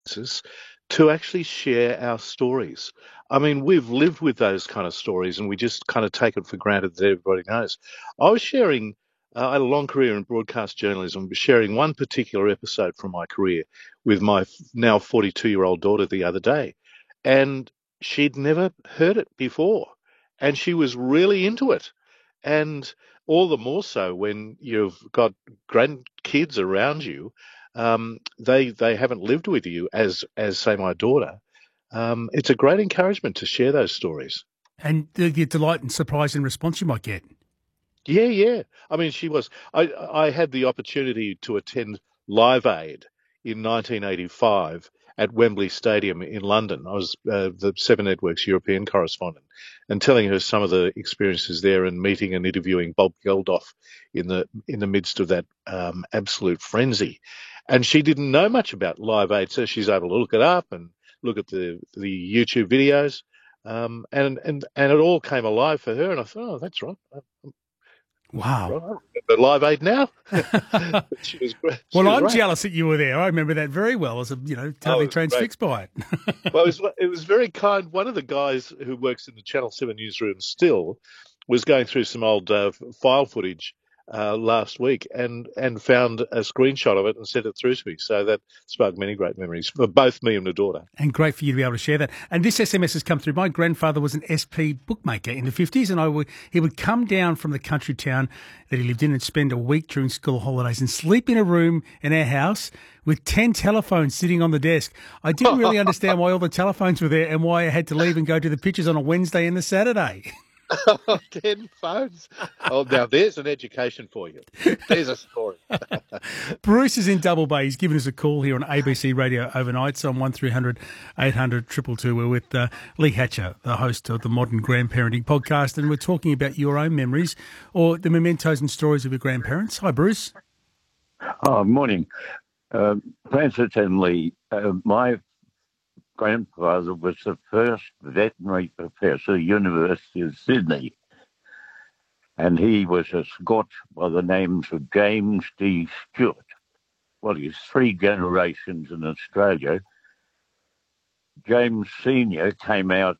to actually share our stories. I mean, we've lived with those kind of stories and we just kind of take it for granted that everybody knows. I was sharing, I had a long career in broadcast journalism, sharing one particular episode from my career with my now 42-year-old daughter the other day. And she'd never heard it before. And she was really into it. And all the more so when you've got grandkids around you, they haven't lived with you as say my daughter. It's a great encouragement to share those stories. And the delight and surprise and response you might get. Yeah, yeah. I mean, she was. I had the opportunity to attend Live Aid in 1985 at Wembley Stadium in London. I was the Seven Networks European correspondent, and telling her some of the experiences there, and meeting and interviewing Bob Geldof in the midst of that absolute frenzy. And she didn't know much about Live Aid, so she's able to look it up and look at the YouTube videos. And it all came alive for her, and I thought, oh, that's right. Wow. Right, I remember Live Aid now. She was great. Well, I'm Right. jealous that you were there. I remember that very well as a, Oh, totally it was great. transfixed by it. Well, it was very kind. One of the guys who works in the Channel 7 newsroom still was going through some old file footage last week and found a screenshot of it and sent it through to me. So that sparked many great memories for both me and my daughter. And great for you to be able to share that. And this SMS has come through. My grandfather was an SP bookmaker in the 50s, and he would come down from the country town that he lived in and spend a week during school holidays and sleep in a room in our house with 10 telephones sitting on the desk. I didn't really understand why all the telephones were there and why I had to leave and go to the pictures on a Wednesday and the Saturday. 10 phones. Oh, now there's an education for you. There's a story. Bruce is in Double Bay. He's given us a call here on ABC Radio overnight. So on 1300 800 222. We're with Lee Hatcher, the host of the Modern Grandparenting Podcast, and we're talking about your own memories or the mementos and stories of your grandparents. Hi, Bruce. Oh, morning. Francis and Lee, my grandfather was the first veterinary professor at University of Sydney, and he was a Scot by the names of James D. Stewart. Well, he's 3 generations in Australia. James Sr. came out,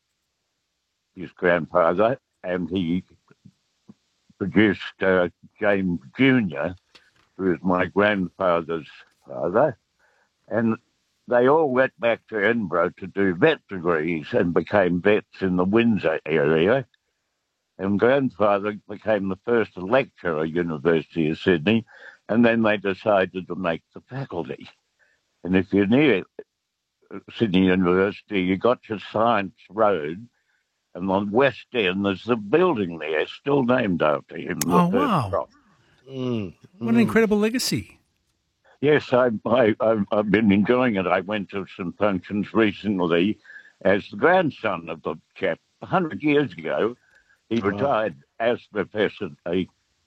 his grandfather, and he produced James Jr., who is my grandfather's father, and they all went back to Edinburgh to do vet degrees and became vets in the Windsor area. And grandfather became the first lecturer at University of Sydney, and then they decided to make the faculty. And if you're near Sydney University, you got to Science Road, and on West End there's a building there still named after him. Oh, wow. What an incredible legacy. Yes, I've been enjoying it. I went to some functions recently as the grandson of the chap. 100 years ago, he retired as professor in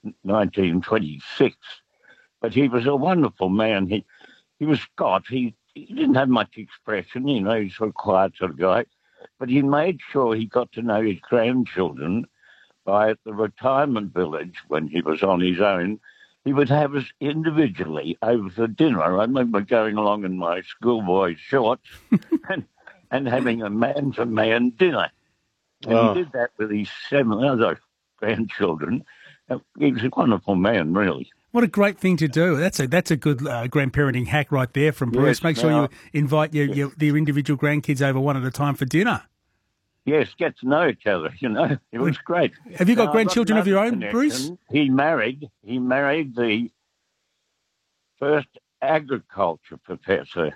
1926. But he was a wonderful man. He was Scot. He didn't have much expression, he's a quiet sort of guy. But he made sure he got to know his grandchildren by at the retirement village when he was on his own. He would have us individually over for dinner. I remember going along in my schoolboy shorts and having a man-to-man dinner. And he did that with his 7 other grandchildren. He was a wonderful man, really. What a great thing to do. That's a good grandparenting hack right there from Bruce. Yes, Make sure you invite your individual grandkids over one at a time for dinner. Yes, get to know each other, It was great. Have you got grandchildren of your own, connection. Bruce? He married the first agriculture professor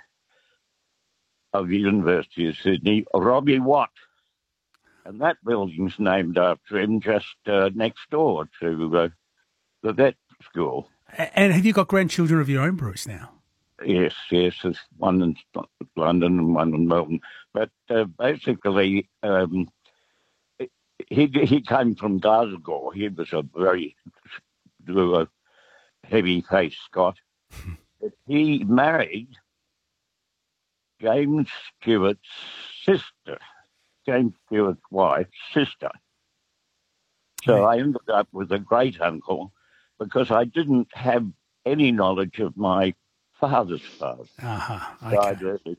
of the University of Sydney, Robbie Watt. And that building's named after him, just next door to the vet school. And have you got grandchildren of your own, Bruce, now? Yes, there's one in London and one in Melbourne. But basically, he came from Glasgow. He was a very heavy-faced Scot. But he married James Stewart's sister, James Stewart's wife's sister. So I ended up with a great uncle because I didn't have any knowledge of my father's father. Uh-huh. Okay. Died